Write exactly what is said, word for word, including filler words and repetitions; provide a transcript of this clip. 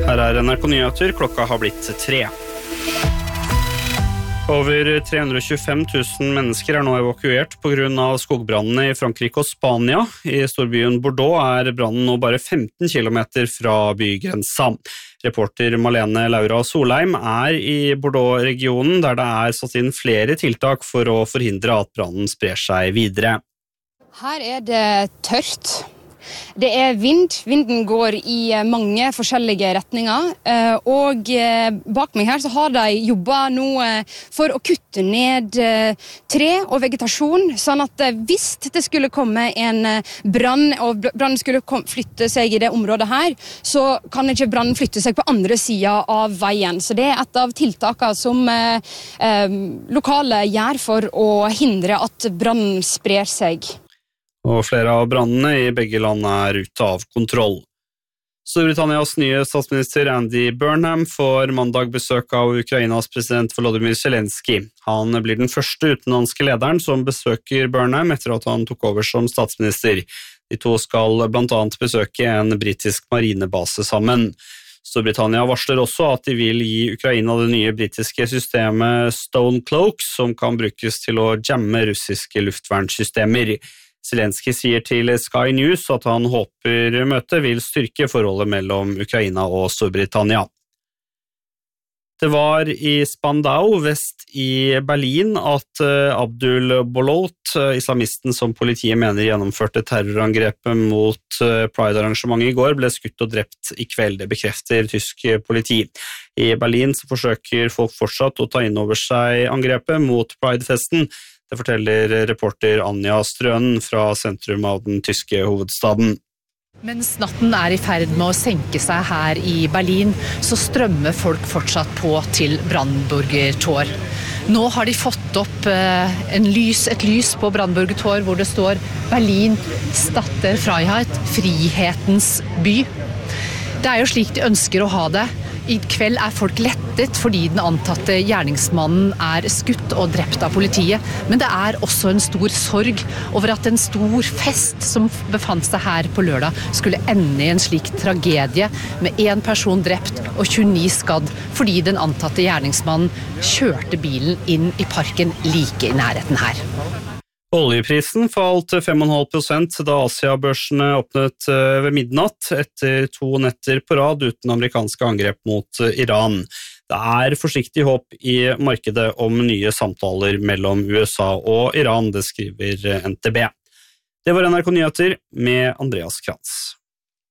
Her er N R K Nyheter, klokka har blitt tre. Over tre hundre og tjuefem tusen mennesker er nå evakuert på grunn av skogbrannene i Frankrike og Spania. I storbyen Bordeaux er brannen nå bare femten kilometer fra bygrensa. Reporter Malene Laura Solheim er i Bordeaux-regionen, der det er satt inn flere tiltak for å forhindre at brannen sprer seg videre. Her er det tørt. Det er vind. Vinden går i mange forskjellige retninger, og bak meg her så har de jobbet nå for å kutte ned tre og vegetasjon, sånn at hvis det skulle komme en brann, og brannen skulle flytte seg i det området her, så kan ikke brannen flytte seg på andre siden av veien. Så det er et av tiltakene som eh, lokale gjør for å hindre at brannen sprer seg. Og flere av brannene i begge land er ute av kontroll. Storbritannias nye statsminister Andy Burnham får mandag besøk av Ukrainas president Volodymyr Zelensky. Han blir den første utenlandske lederen som besøker Burnham etter at han tok over som statsminister. De to skal blant annet besøke en britisk marinebase sammen. Storbritannia varsler også at de vil gi Ukraina det nye britiske systemet Stone Cloak, som kan brukes til å jamme russiske luftvernsystemer. Zelensky sier til Sky News at han håper møtet vil styrke forholdet mellom Ukraina og Storbritannia. Det var i Spandau, vest i Berlin, at Abdul Bolot, islamisten som politiet mener gjennomførte terrorangrepet mot Pride-arrangementet i går, ble skutt og drept i kveld. Det bekrefter tysk politi. I Berlin så forsøker folk fortsatt å ta inn over seg angrepet mot Pride-festen. Det forteller reporter Anja Strønen fra sentrum av den tyske hovedstaden. Mens natten er i ferd med å senke seg her i Berlin, så strømmer folk fortsatt på til Brandenburger Tor. Nå har de fått opp en lys, et lys på Brandenburger Tor hvor det står Berlin, Stadt der Freiheit, frihetens by. Det er jo slik de ønsker å ha det. I kveld er folk lettet fordi den antatte gjerningsmannen er skutt og drept av politiet, men det er også en stor sorg over at en stor fest som befant seg her på lørdag skulle ende i en slik tragedie med en person drept og tjueni skadd fordi den antatte gjerningsmannen kjørte bilen inn i parken like i nærheten her. Oljeprisen falt fem komma fem prosent da Asia-børsene åpnet ved midnatt etter to netter på rad uten amerikanske angrep mot Iran. Det er forsiktig håp i markedet om nye samtaler mellom U S A og Iran, det skriver N T B. Det var N R K Nyheter med Andreas Krantz.